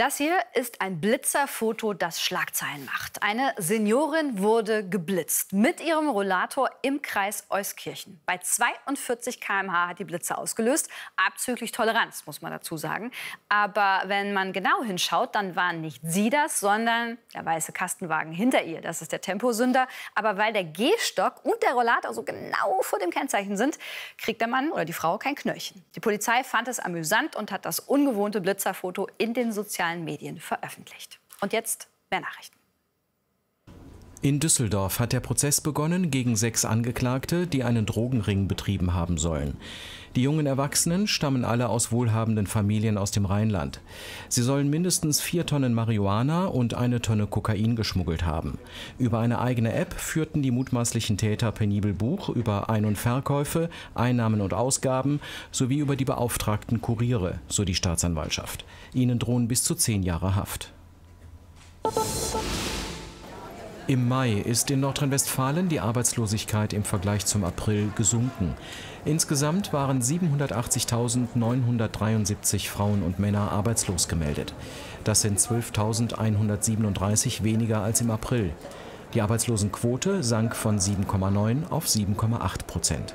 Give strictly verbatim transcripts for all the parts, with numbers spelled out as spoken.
Das hier ist ein Blitzerfoto, das Schlagzeilen macht. Eine Seniorin wurde geblitzt mit ihrem Rollator im Kreis Euskirchen. Bei zweiundvierzig Kilometer pro Stunde hat die Blitze ausgelöst. Abzüglich Toleranz, muss man dazu sagen. Aber wenn man genau hinschaut, dann war nicht sie das, sondern der weiße Kastenwagen hinter ihr. Das ist der Temposünder. Aber weil der Gehstock und der Rollator so genau vor dem Kennzeichen sind, kriegt der Mann oder die Frau kein Knöllchen. Die Polizei fand es amüsant und hat das ungewohnte Blitzerfoto in den sozialen Medien veröffentlicht. Und jetzt mehr Nachrichten. In Düsseldorf hat der Prozess begonnen gegen sechs Angeklagte, die einen Drogenring betrieben haben sollen. Die jungen Erwachsenen stammen alle aus wohlhabenden Familien aus dem Rheinland. Sie sollen mindestens vier Tonnen Marihuana und eine Tonne Kokain geschmuggelt haben. Über eine eigene App führten die mutmaßlichen Täter penibel Buch über Ein- und Verkäufe, Einnahmen und Ausgaben sowie über die beauftragten Kuriere, so die Staatsanwaltschaft. Ihnen drohen bis zu zehn Jahre Haft. Im Mai ist in Nordrhein-Westfalen die Arbeitslosigkeit im Vergleich zum April gesunken. Insgesamt waren siebenhundertachtzigtausendneunhundertdreiundsiebzig Frauen und Männer arbeitslos gemeldet. Das sind zwölftausendeinhundertsiebenunddreißig weniger als im April. Die Arbeitslosenquote sank von sieben Komma neun auf sieben Komma acht Prozent.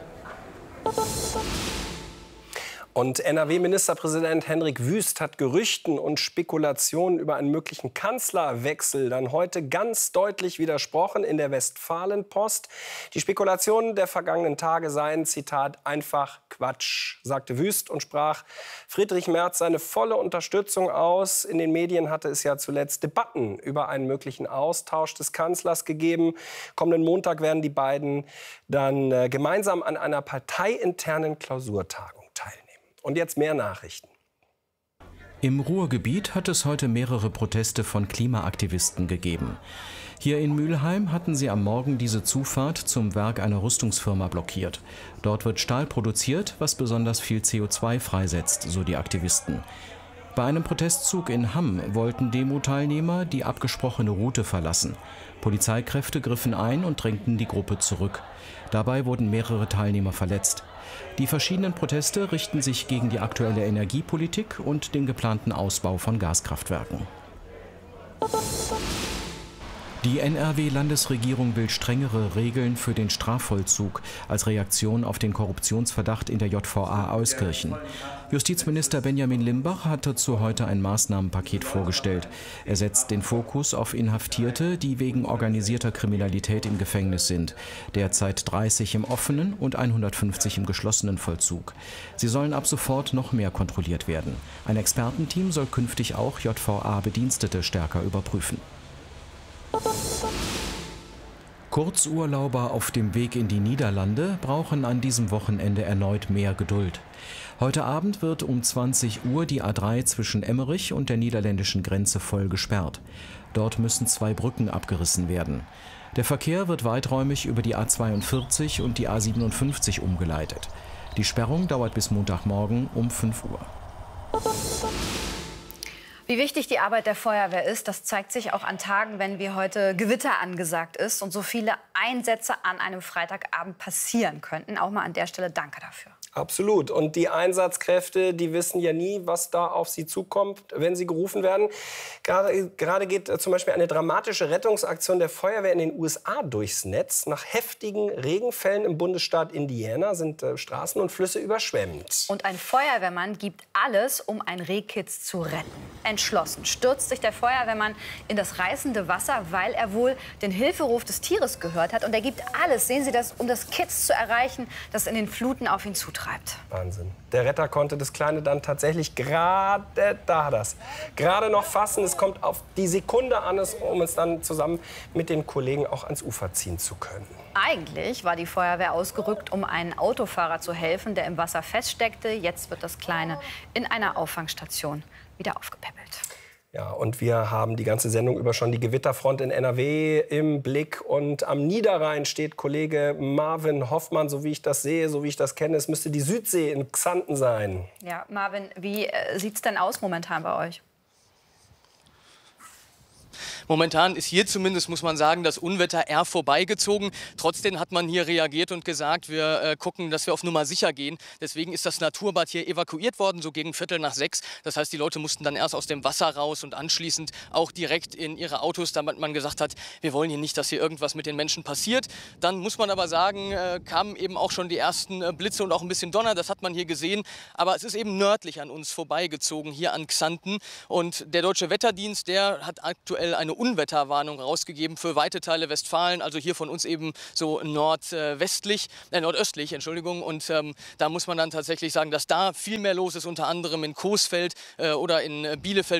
Und N R W-Ministerpräsident Hendrik Wüst hat Gerüchten und Spekulationen über einen möglichen Kanzlerwechsel dann heute ganz deutlich widersprochen in der Westfalenpost. Die Spekulationen der vergangenen Tage seien, Zitat, einfach Quatsch, sagte Wüst und sprach Friedrich Merz seine volle Unterstützung aus. In den Medien hatte es ja zuletzt Debatten über einen möglichen Austausch des Kanzlers gegeben. Kommenden Montag werden die beiden dann äh, gemeinsam an einer parteiinternen Klausurtagung teilnehmen. Und jetzt mehr Nachrichten. Im Ruhrgebiet hat es heute mehrere Proteste von Klimaaktivisten gegeben. Hier in Mülheim hatten sie am Morgen diese Zufahrt zum Werk einer Rüstungsfirma blockiert. Dort wird Stahl produziert, was besonders viel C O zwei freisetzt, so die Aktivisten. Bei einem Protestzug in Hamm wollten Demo-Teilnehmer die abgesprochene Route verlassen. Polizeikräfte griffen ein und drängten die Gruppe zurück. Dabei wurden mehrere Teilnehmer verletzt. Die verschiedenen Proteste richten sich gegen die aktuelle Energiepolitik und den geplanten Ausbau von Gaskraftwerken. Die N R W-Landesregierung will strengere Regeln für den Strafvollzug als Reaktion auf den Korruptionsverdacht in der J V A Euskirchen. Justizminister Benjamin Limbach hat dazu heute ein Maßnahmenpaket vorgestellt. Er setzt den Fokus auf Inhaftierte, die wegen organisierter Kriminalität im Gefängnis sind. Derzeit dreißig im offenen und hundertfünfzig im geschlossenen Vollzug. Sie sollen ab sofort noch mehr kontrolliert werden. Ein Expertenteam soll künftig auch J V A-Bedienstete stärker überprüfen. Kurzurlauber auf dem Weg in die Niederlande brauchen an diesem Wochenende erneut mehr Geduld. Heute Abend wird um zwanzig Uhr die A drei zwischen Emmerich und der niederländischen Grenze voll gesperrt. Dort müssen zwei Brücken abgerissen werden. Der Verkehr wird weiträumig über die A zweiundvierzig und die A siebenundfünfzig umgeleitet. Die Sperrung dauert bis Montagmorgen um fünf Uhr. Wie wichtig die Arbeit der Feuerwehr ist, das zeigt sich auch an Tagen, wenn wie heute Gewitter angesagt ist und so viele Einsätze an einem Freitagabend passieren könnten. Auch mal an der Stelle danke dafür. Absolut. Und die Einsatzkräfte, die wissen ja nie, was da auf sie zukommt, wenn sie gerufen werden. Gerade, gerade geht äh, zum Beispiel eine dramatische Rettungsaktion der Feuerwehr in den U S A durchs Netz. Nach heftigen Regenfällen im Bundesstaat Indiana sind äh, Straßen und Flüsse überschwemmt. Und ein Feuerwehrmann gibt alles, um ein Rehkitz zu retten. Entschlossen stürzt sich der Feuerwehrmann in das reißende Wasser, weil er wohl den Hilferuf des Tieres gehört hat. Und er gibt alles, sehen Sie das, um das Kitz zu erreichen, das in den Fluten auf ihn zutreibt. Wahnsinn. Der Retter konnte das Kleine dann tatsächlich gerade, da hat er's, gerade noch fassen. Es kommt auf die Sekunde an, um es dann zusammen mit den Kollegen auch ans Ufer ziehen zu können. Eigentlich war die Feuerwehr ausgerückt, um einem Autofahrer zu helfen, der im Wasser feststeckte. Jetzt wird das Kleine in einer Auffangstation wieder aufgepäppelt. Ja, und wir haben die ganze Sendung über schon die Gewitterfront in N R W im Blick. Und am Niederrhein steht Kollege Marvin Hoffmann, so wie ich das sehe, so wie ich das kenne. Es müsste die Südsee in Xanten sein. Ja, Marvin, wie äh, sieht es denn aus momentan bei euch? Momentan ist hier zumindest, muss man sagen, das Unwetter eher vorbeigezogen. Trotzdem hat man hier reagiert und gesagt, wir äh, gucken, dass wir auf Nummer sicher gehen. Deswegen ist das Naturbad hier evakuiert worden, so gegen Viertel nach sechs. Das heißt, die Leute mussten dann erst aus dem Wasser raus und anschließend auch direkt in ihre Autos, damit man gesagt hat, wir wollen hier nicht, dass hier irgendwas mit den Menschen passiert. Dann muss man aber sagen, äh, kamen eben auch schon die ersten äh, Blitze und auch ein bisschen Donner, das hat man hier gesehen. Aber es ist eben nördlich an uns vorbeigezogen, hier an Xanten. Und der Deutsche Wetterdienst, der hat aktuell eine Unwetterwarnung rausgegeben für weite Teile Westfalen, also hier von uns eben so nordwestlich, äh, nordöstlich, Entschuldigung. Und ähm, da muss man dann tatsächlich sagen, dass da viel mehr los ist, unter anderem in Coesfeld äh, oder in Bielefeld.